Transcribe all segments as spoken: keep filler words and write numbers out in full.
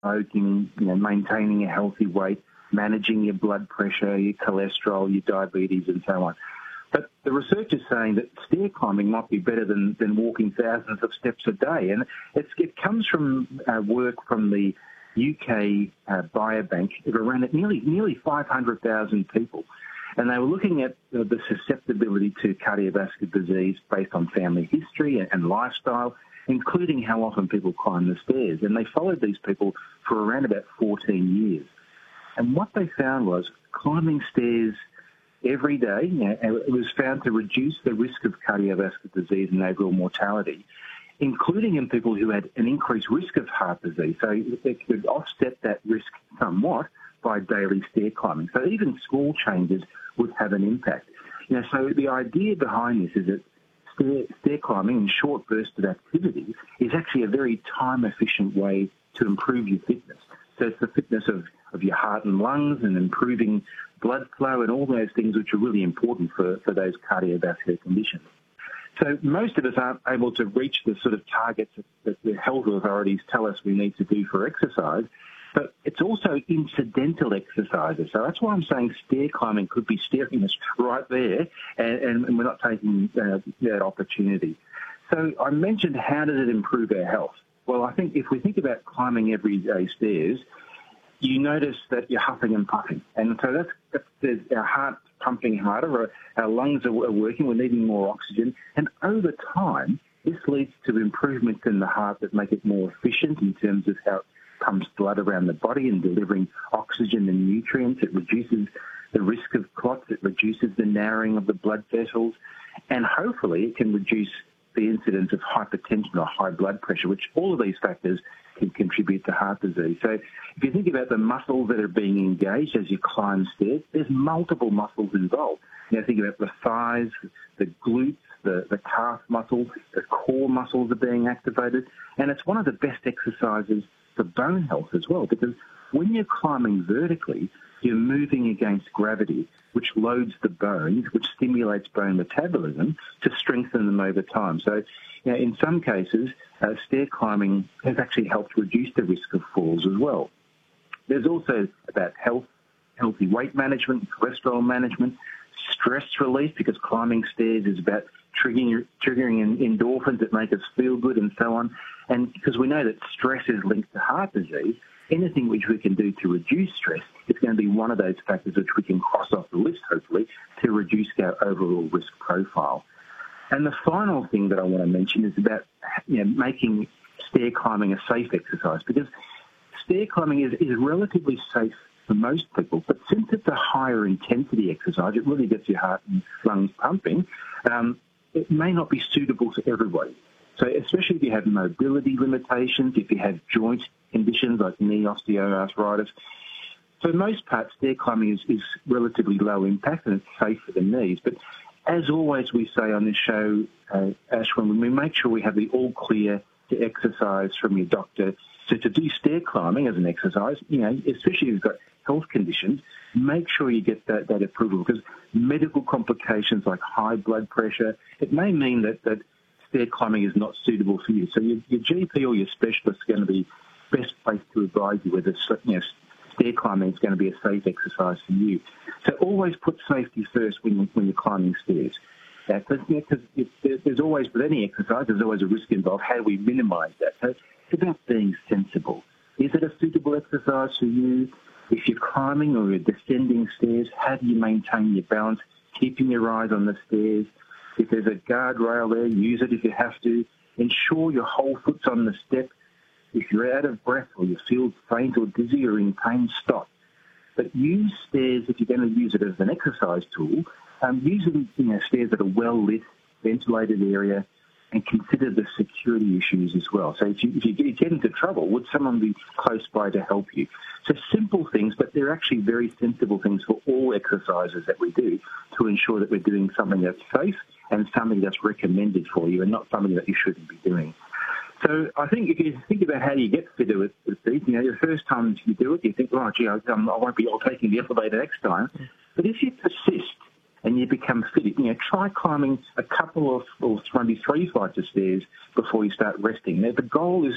smoking, you know, maintaining a healthy weight, managing your blood pressure, your cholesterol, your diabetes, and so on. But the research is saying that stair climbing might be better than, than walking thousands of steps a day. And it's, it comes from uh, work from the U K uh, Biobank. It ran at nearly, nearly five hundred thousand people. And they were looking at uh, the susceptibility to cardiovascular disease based on family history and, and lifestyle, including how often people climb the stairs. And they followed these people for around about fourteen years. And what they found was climbing stairs every day, you know, it was found to reduce the risk of cardiovascular disease and overall mortality, including in people who had an increased risk of heart disease. So it could offset that risk somewhat by daily stair climbing. So even small changes would have an impact. You know, so the idea behind this is that stair, stair climbing in short bursts of activity is actually a very time-efficient way to improve your fitness. So it's the fitness of, of your heart and lungs and improving blood flow and all those things which are really important for, for those cardiovascular conditions. So most of us aren't able to reach the sort of targets that the health authorities tell us we need to do for exercise, but it's also incidental exercises. So that's why I'm saying stair climbing could be steering us right there, and, and we're not taking uh, that opportunity. So I mentioned, how does it improve our health? Well, I think if we think about climbing everyday stairs, you notice that you're huffing and puffing. And so that's, that's our heart pumping harder, our lungs are working, we're needing more oxygen. And over time, this leads to improvements in the heart that make it more efficient in terms of how it pumps blood around the body and delivering oxygen and nutrients. It reduces the risk of clots, it reduces the narrowing of the blood vessels, and hopefully it can reduce the incidence of hypertension or high blood pressure, which all of these factors can contribute to heart disease. So if you think about the muscles that are being engaged as you climb stairs, there's multiple muscles involved. You know, think about the thighs, the glutes, the, the calf muscles, the core muscles are being activated. And it's one of the best exercises for bone health as well, because when you're climbing vertically, you're moving against gravity, which loads the bones, which stimulates bone metabolism to strengthen them over time. So, you know, in some cases, uh, stair climbing has actually helped reduce the risk of falls as well. There's also about health, healthy weight management, cholesterol management, stress relief, because climbing stairs is about triggering, triggering endorphins that make us feel good and so on. And because we know that stress is linked to heart disease, anything which we can do to reduce stress is going to be one of those factors which we can cross off the list, hopefully, to reduce our overall risk profile. And the final thing that I want to mention is about, you know, making stair climbing a safe exercise, because stair climbing is, is relatively safe for most people, but since it's a higher intensity exercise, it really gets your heart and lungs pumping, um, it may not be suitable for everybody. So especially if you have mobility limitations, if you have joint conditions like knee osteoarthritis. For the most part, stair climbing is, is relatively low impact and it's safe for the knees. But as always we say on this show, uh, Ashwin, when we make sure we have the all clear to exercise from your doctor, so to do stair climbing as an exercise, you know, especially if you've got health conditions, make sure you get that, that approval, because medical complications like high blood pressure, it may mean that, that stair climbing is not suitable for you. So your, your G P or your specialist is going to be best placed to advise you whether, you know, stair climbing is going to be a safe exercise for you. So always put safety first when, you, when you're climbing stairs. Because you know, there's always, with any exercise, there's always a risk involved. How do we minimise that? So it's about being sensible. Is it a suitable exercise for you? If you're climbing or you're descending stairs, how do you maintain your balance, keeping your eyes on the stairs? If there's a guardrail there, use it if you have to. Ensure your whole foot's on the step. If you're out of breath or you feel faint or dizzy or in pain, stop. But use stairs, if you're going to use it as an exercise tool, um, use them, you know, stairs that are well-lit, ventilated area, and consider the security issues as well. So if you, if you get into trouble, would someone be close by to help you? So simple things, but they're actually very sensible things for all exercises that we do to ensure that we're doing something that's safe and something that's recommended for you and not something that you shouldn't be doing. So I think if you think about how you get fitter with, with these, you know, the first time you do it, you think, oh, gee, I, um, I won't be all taking the elevator next time. But if you persist and you become fit, you know, try climbing a couple of, or maybe three flights of stairs before you start resting. Now, the goal is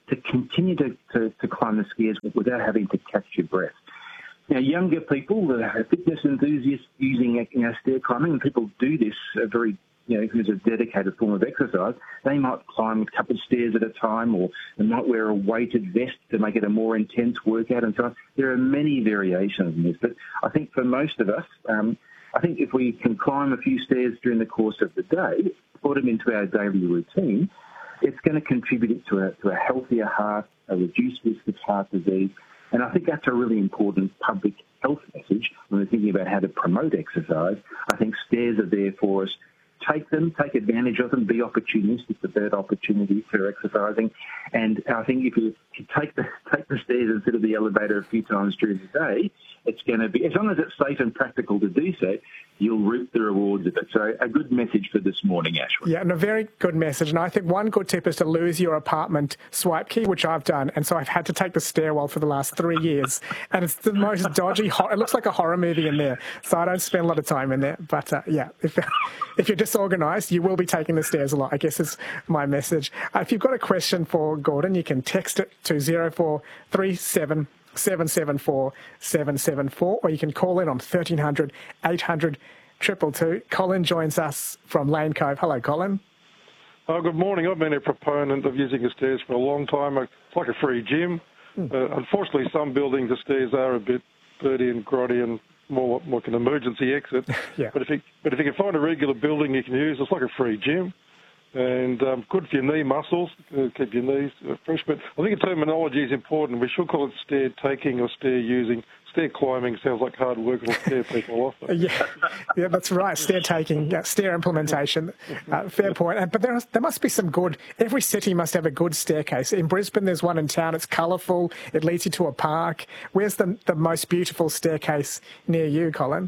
to continue to, to, to climb the stairs without having to catch your breath. Now, younger people, uh, fitness enthusiasts using you know, stair climbing, and people do this uh, very, you know, who's a dedicated form of exercise, they might climb a couple of stairs at a time, or they might wear a weighted vest to make it a more intense workout and so on. There are many variations in this, but I think for most of us, um, I think if we can climb a few stairs during the course of the day, put them into our daily routine, it's going to contribute to a, to a healthier heart, a reduced risk of heart disease. And I think that's a really important public health message when we're thinking about how to promote exercise. I think stairs are there for us. Take them, take advantage of them, be opportunistic about opportunities for exercising. And I think if you take the take the stairs instead of the elevator a few times during the day, it's going to be, as long as it's safe and practical to do so, you'll reap the rewards of it. So a good message for this morning, Ashwin. Yeah, and a very good message. And I think one good tip is to lose your apartment swipe key, which I've done. And so I've had to take the stairwell for the last three years. And it's the most dodgy, it looks like a horror movie in there. So I don't spend a lot of time in there. But uh, yeah, if, if you're disorganised, you will be taking the stairs a lot, I guess is my message. Uh, if you've got a question for Gordon, you can text it to zero four three seven seven seven four seven seven four, or you can call in on thirteen hundred eight hundred two two two. Colin joins us from Lane Cove. Hello, Colin. Oh, good morning. I've been a proponent of using the stairs for a long time. It's like a free gym. Mm. Uh, unfortunately, some buildings, the stairs are a bit dirty and grotty and more like an emergency exit. yeah. But if you but if you can find a regular building you can use, it's like a free gym. And um, good for your knee muscles, uh, keep your knees uh, fresh. But I think the terminology is important. We should call it stair taking or stair using. Stair climbing sounds like hard work. It'll scare people off. yeah, yeah, that's right. Stair taking, yeah, stair implementation. Uh, fair point. And, but there, there must be some good. Every city must have a good staircase. In Brisbane, there's one in town. It's colourful. It leads you to a park. Where's the the most beautiful staircase near you, Colin?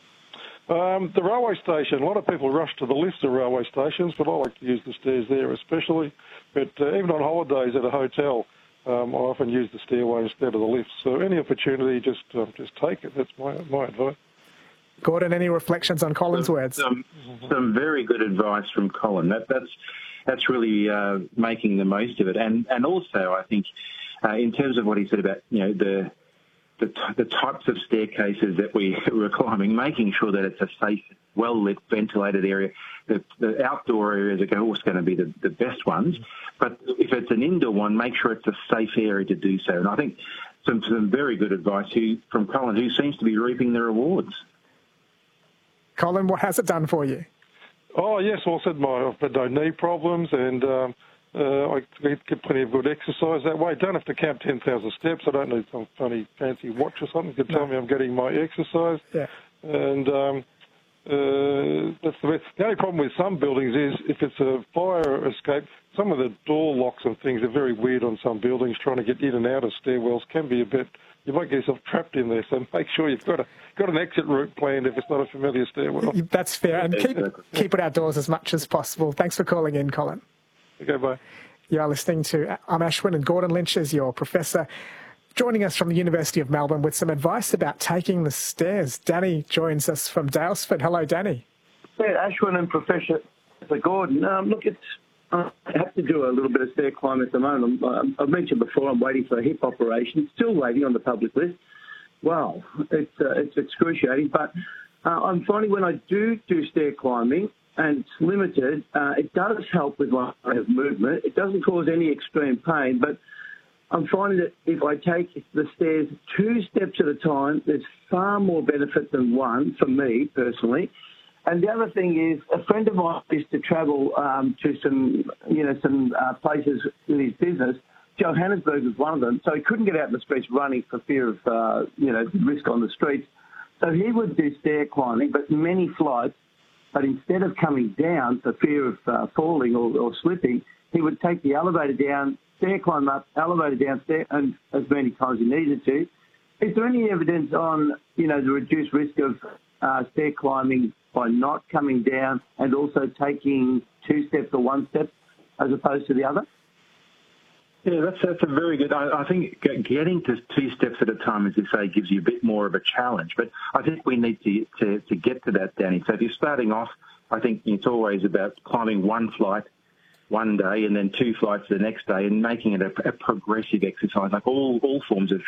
Um, the railway station. A lot of people rush to the lifts at railway stations, but I like to use the stairs there especially. But uh, even on holidays at a hotel, um, I often use the stairway instead of the lifts. So any opportunity, just uh, just take it. That's my my advice. Gordon, any reflections on Colin's some, words? Some, some very good advice from Colin. That, that's that's really uh, making the most of it. And and also, I think, uh, in terms of what he said about, you know, the The, t- the types of staircases that we were climbing, making sure that it's a safe, well-lit, ventilated area. The, the outdoor areas are always going to be the, the best ones. But if it's an indoor one, make sure it's a safe area to do so. And I think some, some very good advice who, from Colin, who seems to be reaping the rewards. Colin, what has it done for you? Oh, yes. Well, I said my, I've had no knee problems and... Um, Uh, I get plenty of good exercise that way. Don't have to count ten thousand steps. I don't need some funny fancy watch or something to tell no. me I'm getting my exercise. Yeah. And um, uh, that's the best. The only problem with some buildings is if it's a fire escape, some of the door locks and things are very weird on some buildings. Trying to get in and out of stairwells can be a bit... You might get yourself trapped in there, so make sure you've got a got an exit route planned if it's not a familiar stairwell. That's fair. And keep, keep it outdoors as much as possible. Thanks for calling in, Colin. Okay, bye. You are listening to I'm Ashwin, and Gordon Lynch is your professor, joining us from the University of Melbourne with some advice about taking the stairs. Danny joins us from Daylesford. Hello, Danny. Yeah, Ashwin and Professor Gordon. Um, look, it's, uh, I have to do a little bit of stair climbing at the moment. I'm, I've mentioned before I'm waiting for a hip operation, still waiting on the public list. Wow, it's, uh, it's excruciating. But uh, I'm finding when I do do stair climbing, and it's limited, uh, it does help with my movement. It doesn't cause any extreme pain, but I'm finding that if I take the stairs two steps at a time, there's far more benefit than one for me personally. And the other thing is, a friend of mine used to travel um, to some, you know, some uh, places in his business. Johannesburg was one of them, so he couldn't get out in the streets running for fear of, uh, you know, risk on the streets. So he would do stair climbing, but many flights. But instead of coming down for fear of uh, falling or, or slipping, he would take the elevator down, stair climb up, elevator down, stair, and as many times he needed to. Is there any evidence on, you know, the reduced risk of uh, stair climbing by not coming down and also taking two steps or one step as opposed to the other? Yeah, that's that's a very good. I, I think getting to two steps at a time, as you say, gives you a bit more of a challenge. But I think we need to to, to get to that, Danny. So if you're starting off, I think it's always about climbing one flight, one day and then two flights the next day, and making it a, a progressive exercise, like all, all forms of